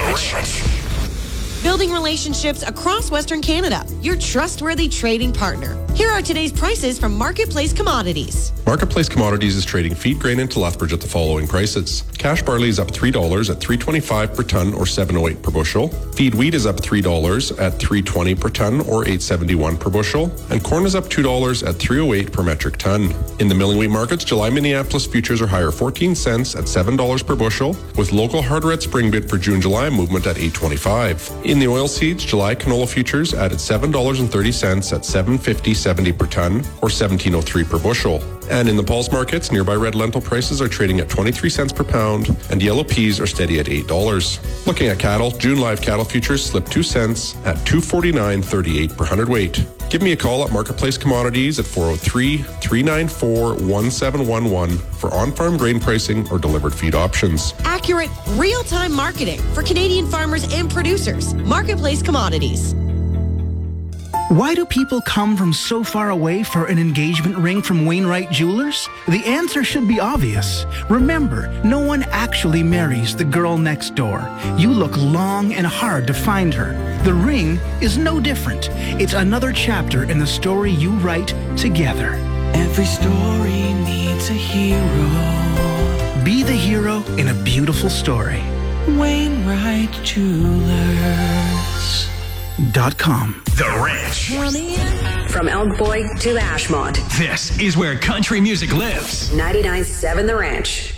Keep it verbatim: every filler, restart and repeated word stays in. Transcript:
Ranch. Building relationships across Western Canada. Your trustworthy trading partner. Here are today's prices from Marketplace Commodities. Marketplace Commodities is trading feed grain into Lethbridge at the following prices. Cash barley is up three dollars at three twenty-five per ton or seven oh eight per bushel. Feed wheat is up three dollars at three twenty per ton or eight seventy-one per bushel. And corn is up two dollars at three oh eight per metric ton. In the milling wheat markets, July Minneapolis futures are higher fourteen cents at seven dollars per bushel, with local hard red spring bid for June-July movement at eight twenty-five. In the oilseeds, July canola futures added seven dollars and thirty cents at seven fifty seventy per ton or seventeen oh three per bushel. And in the pulse markets, nearby red lentil prices are trading at twenty-three cents per pound, and yellow peas are steady at eight dollars. Looking at cattle, June live cattle futures slipped two cents at two forty-nine thirty-eight per hundredweight. Give me a call at Marketplace Commodities at four oh three, three nine four, one seven one one for on-farm grain pricing or delivered feed options. Accurate, real-time marketing for Canadian farmers and producers. Marketplace Commodities. Why do people come from so far away for an engagement ring from Wainwright Jewelers? The answer should be obvious. Remember, no one actually marries the girl next door. You look long and hard to find her. The ring is no different. It's another chapter in the story you write together. Every story needs a hero. Be the hero in a beautiful story. Wainwright Jewelers. Dot com. The Ranch. From Elk Boy to Ashmont. This is where country music lives. ninety-nine point seven The Ranch.